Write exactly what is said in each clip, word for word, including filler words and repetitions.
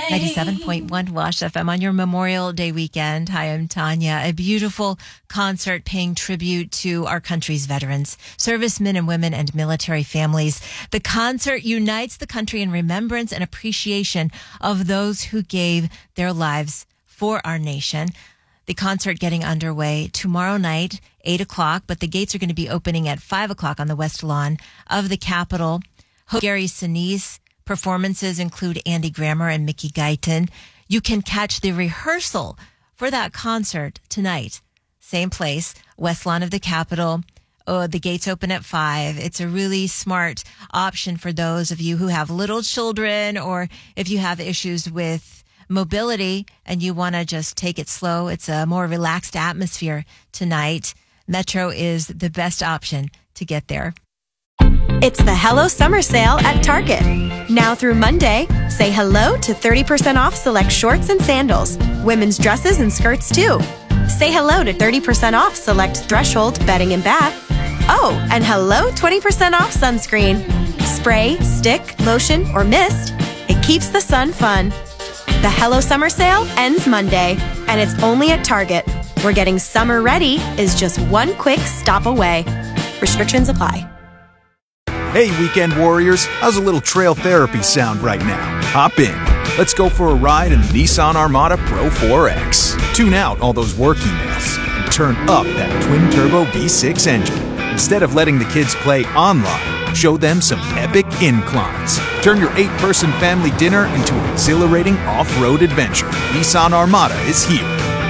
ninety-seven point one Wash F M on your Memorial Day weekend. Hi, I'm Tanya. A beautiful concert paying tribute to our country's veterans, servicemen and women, and military families. The concert unites the country in remembrance and appreciation of those who gave their lives for our nation. The concert getting underway tomorrow night, eight o'clock, but the gates are going to be opening at five o'clock on the west lawn of the Capitol. Gary Sinise. Performances include Andy Grammer and Mickey Guyton. You can catch the rehearsal for that concert tonight. Same place, west lawn of the Capitol. Oh, the gates open at five. It's a really smart option for those of you who have little children, or if you have issues with mobility and you want to just take it slow. It's a more relaxed atmosphere tonight. Metro is the best option to get there. It's the Hello Summer Sale at Target. Now through Monday, say hello to thirty percent off select shorts and sandals, women's dresses and skirts too. Say hello to thirty percent off select Threshold bedding and bath. Oh, and hello twenty percent off sunscreen. Spray, stick, lotion, or mist. It keeps the sun fun. The Hello Summer Sale ends Monday, and it's only at Target, where getting summer ready is just one quick stop away. Restrictions apply. Hey, weekend warriors, how's a little trail therapy sound right now? Hop in. Let's go for a ride in the Nissan Armada Pro four X. Tune out all those work emails and turn up that twin-turbo V six engine. Instead of letting the kids play online, show them some epic inclines. Turn your eight-person family dinner into an exhilarating off-road adventure. Nissan Armada is here.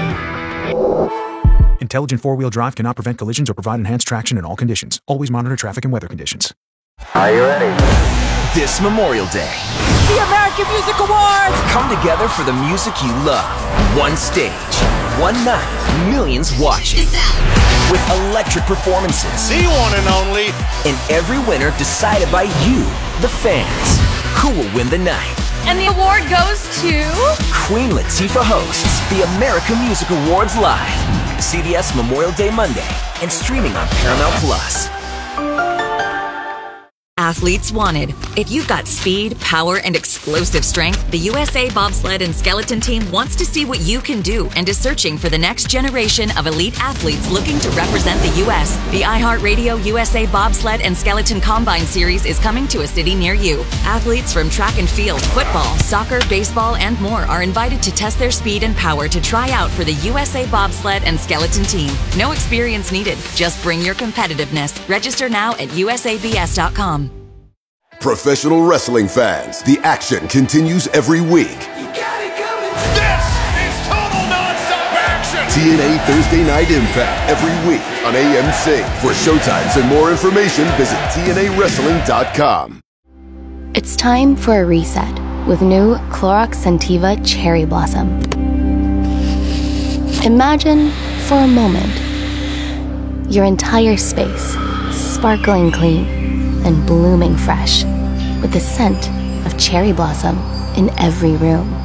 Intelligent four-wheel drive cannot prevent collisions or provide enhanced traction in all conditions. Always monitor traffic and weather conditions. Are you ready? This Memorial Day, the American Music Awards come together for the music you love. One stage, one night, millions watching. With electric performances. The one and only. And every winner decided by you, the fans. Who will win the night? And the award goes to... Queen Latifah hosts the American Music Awards live. C B S Memorial Day Monday and streaming on Paramount Plus. Athletes wanted. If you've got speed, power, and explosive strength, the U S A Bobsled and Skeleton Team wants to see what you can do and is searching for the next generation of elite athletes looking to represent the U S The iHeartRadio U S A Bobsled and Skeleton Combine Series is coming to a city near you. Athletes from track and field, football, soccer, baseball, and more are invited to test their speed and power to try out for the U S A Bobsled and Skeleton Team. No experience needed. Just bring your competitiveness. Register now at U S A B S dot com. Professional wrestling fans, the action continues every week. You got it coming. This is total nonstop action. T N A Thursday Night Impact every week on A M C. For showtimes and more information, visit T N A wrestling dot com. It's time for a reset with new Clorox Scentiva Cherry Blossom. Imagine for a moment your entire space sparkling clean and blooming fresh with the scent of cherry blossom in every room.